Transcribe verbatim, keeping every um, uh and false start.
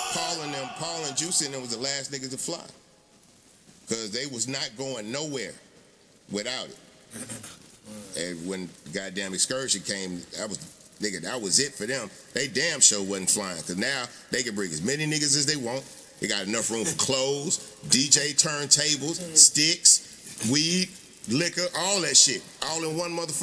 Paul and them, Paul and Juicy and them was the last niggas to fly. Because they was not going nowhere without it. And when goddamn excursion came, that was, nigga, that was it for them. They damn sure wasn't flying. Because now they can bring as many niggas as they want. They got enough room for clothes, D J turntables, sticks, weed, liquor, all that shit. All in one motherfucker.